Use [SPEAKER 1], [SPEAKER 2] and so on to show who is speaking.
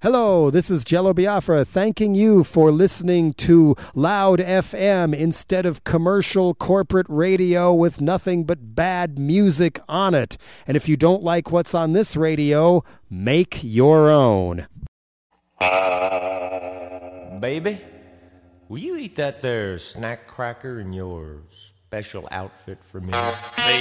[SPEAKER 1] Hello, this is Jello Biafra thanking you for listening to Loud FM instead of commercial corporate radio with nothing but bad music on it. And if you don't like what's on this radio, make your own.
[SPEAKER 2] Baby, will you eat that there snack cracker in your special outfit for me?
[SPEAKER 3] Baby,